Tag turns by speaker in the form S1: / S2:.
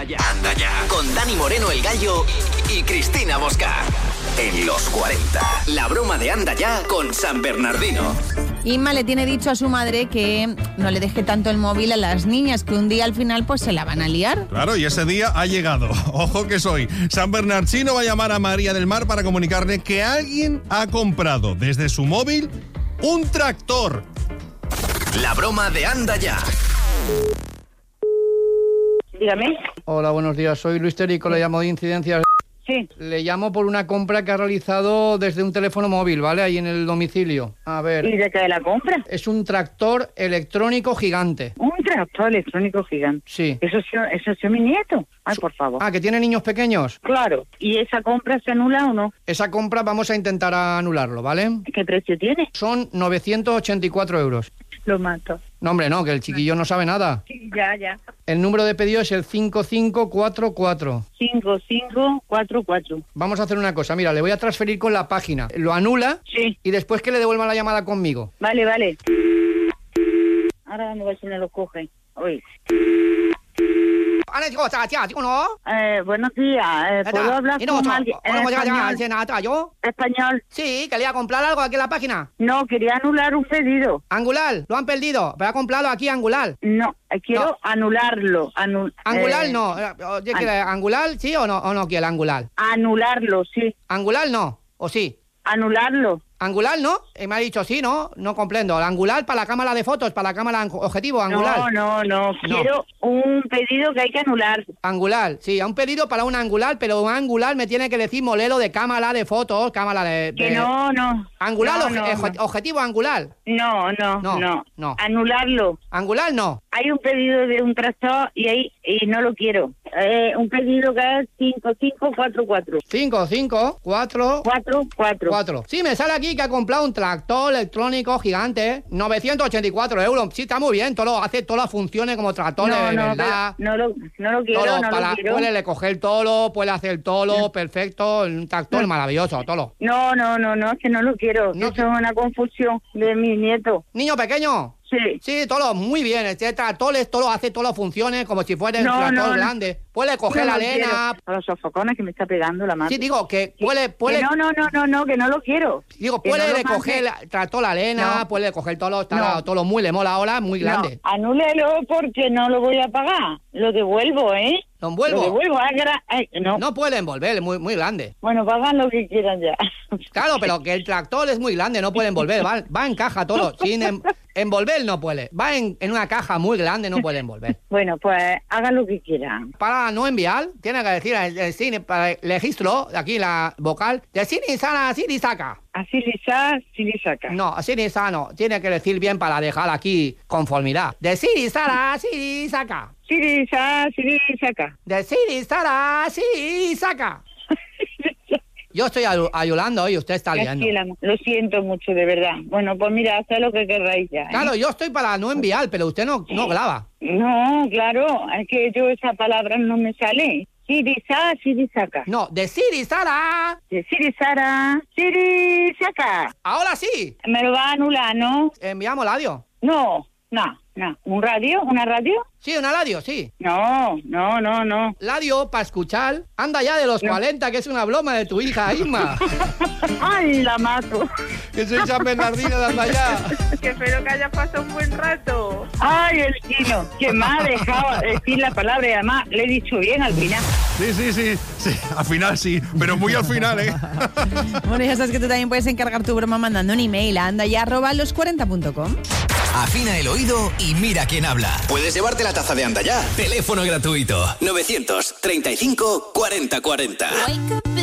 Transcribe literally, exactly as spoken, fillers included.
S1: Ya, anda ya. Con Dani Moreno, el Gallo, y Cristina Bosca. En los cuarenta. La broma de Anda Ya con San Bernardino.
S2: Inma le tiene dicho a su madre que no le deje tanto el móvil a las niñas, que un día al final pues se la van a liar.
S3: Claro, y ese día ha llegado. Ojo que soy. San Bernardino va a llamar a María del Mar para comunicarle que alguien ha comprado desde su móvil un tractor.
S1: La broma de Anda Ya.
S4: Dígame.
S5: Hola, buenos días. Soy Luis Terico, le llamo de Incidencias.
S4: Sí.
S5: Le llamo por una compra que ha realizado desde un teléfono móvil, ¿vale? Ahí en el domicilio. A ver.
S4: ¿Y de qué la compra?
S5: Es un tractor electrónico gigante.
S4: Un tractor electrónico gigante.
S5: Sí.
S4: Eso es, eso es mi nieto. Ay, por favor.
S5: Ah, ¿que tiene niños pequeños?
S4: Claro. ¿Y esa compra se anula o no?
S5: Esa compra vamos a intentar anularlo, ¿vale?
S4: ¿Qué precio tiene?
S5: Son novecientos ochenta y cuatro euros.
S4: Lo mato.
S5: No, hombre, no, que el chiquillo no sabe nada.
S4: Sí, ya, ya.
S5: El número de pedido es el cinco cinco cuatro cuatro.
S4: cinco cinco cuatro cuatro.
S5: Vamos a hacer una cosa, mira, le voy a transferir con la página. Lo anula
S4: Sí.
S5: y después que le devuelva la llamada conmigo.
S4: Vale, vale. Ahora vamos a ver si me lo coge. Oye. Eh, buenos días. Eh, ¿Puedo hablar con alguien en español? ¿Español?
S5: Sí, que le iba a comprar algo aquí en la página.
S4: No, quería anular un pedido.
S5: Angular, lo han perdido, pero ha comprado aquí Angular.
S4: No, eh, quiero
S5: No.
S4: anularlo. Anu
S5: Angular
S4: eh,
S5: no. Oye, ¿quiere Angular sí o no, o no quiere Angular?
S4: Anularlo, sí.
S5: Angular no, o sí.
S4: Anularlo.
S5: Angular no, eh, me ha dicho sí, no, no comprendo. El Angular para la cámara de fotos, para la cámara objetivo, Angular.
S4: No, no, no. Quiero un pedido que hay que anular.
S5: Angular, sí, a un pedido para un Angular, pero un Angular me tiene que decir modelo de cámara de fotos, cámara de... de...
S4: Que no, no.
S5: Angular,
S4: no,
S5: oje-
S4: no,
S5: oje-
S4: no.
S5: objetivo Angular.
S4: No, no,
S5: No,
S4: no,
S5: no.
S4: Anularlo.
S5: Angular no.
S4: Hay un pedido de un tractor y ahí y no lo quiero. Eh, un pedido que es cinco cinco cuatro cuatro.
S5: cinco, cinco, cuatro,
S4: cuatro, cuatro.
S5: cuatro. Sí, me sale aquí que ha comprado un tractor electrónico gigante, novecientos ochenta y cuatro euros. Sí, está muy bien, todo lo, hace todas las funciones como tractor
S4: No,
S5: de
S4: no,
S5: verdad.
S4: pero no lo, no lo quiero,
S5: Todo,
S4: no
S5: para,
S4: lo quiero.
S5: puede recoger el tolo, puede hacer el tolo, perfecto, un tractor maravilloso, todo.
S4: No, no, no, no, es que no lo quiero.
S5: No,
S4: Eso es una confusión de mi nieto.
S5: Niño pequeño.
S4: Sí.
S5: Sí, todo muy bien. Este tractor es- todo hace todas las funciones como si fuera un
S4: No,
S5: tractor
S4: no, no.
S5: grande. Puede coger
S4: No
S5: la
S4: lo quiero.
S5: arena.
S4: A los sofocones que me está pegando la mano.
S5: Sí, digo que puede, puede,
S4: Que no, no, no, no, no, que no lo quiero.
S5: digo,
S4: Que
S5: puede
S4: no lo
S5: recoger
S4: mande.
S5: la- tractor la arena,
S4: No.
S5: puede coger todo lo, está
S4: No.
S5: todo lo muy le mola ahora, muy grande.
S4: No, anúlelo porque no lo voy a pagar. Lo devuelvo, ¿eh?
S5: ¿Lo envuelvo?
S4: Lo devuelvo. ah, gra- ay, no.
S5: No puede envolver, es muy, muy grande.
S4: Bueno, pagan lo que quieran ya.
S5: Claro, pero que el tractor es muy grande, no puede envolver, va, va en caja todo. Sin em- envolver no puede. Va en, en una caja muy grande, no puede envolver.
S4: Bueno, pues hagan lo que quieran.
S5: Para no enviar, tiene que decir el, el cine, para el registro, aquí la vocal, de Sini Sana, Sini Saca.
S4: Así lisa, así le saca.
S5: No, Sini Sano, tiene que decir bien para dejar aquí conformidad. De Sini Sana, Sini Saca.
S4: Sí lisa, sí le saca.
S5: De Sini Sana, Sini Saca. Yo estoy ayu- ayudando y usted está liando.
S4: Así la- Lo siento mucho, de verdad. Bueno, pues mira, haz lo que querráis ya. ¿eh?
S5: Claro, yo estoy para no enviar, pero usted no, no graba.
S4: No, claro, es que yo esa palabra no me sale. Sirisa, Sirisaka.
S5: No, de Siri Sara.
S4: De Sirisara, Sirisaka.
S5: Ahora sí.
S4: Me lo va a anular, ¿no?
S5: Enviamos el audio.
S4: No, no, no. ¿Un radio? ¿Una radio?
S5: Sí, una radio, sí.
S4: No, no, no, no.
S5: Radio para escuchar. Anda ya de los
S4: No.
S5: cuarenta, que es una broma de tu hija, Isma.
S4: ¡Ay, la mato!
S5: Que soy San Bernardino de Anda ya.
S6: Que espero que hayas pasado un buen rato.
S4: ¡Ay, el chino! Que me ha dejado decir la palabra y además le he dicho bien al final.
S3: Sí, sí, sí, sí, al final sí, pero muy al final, ¿eh?
S2: Bueno, ya sabes que tú también puedes encargar tu broma mandando un email a andaya arroba los cuarenta punto com.
S1: Afina el oído y mira quién habla. Puedes llevarte la taza de Anda Ya. Teléfono gratuito. novecientos treinta y cinco cuarenta cuarenta.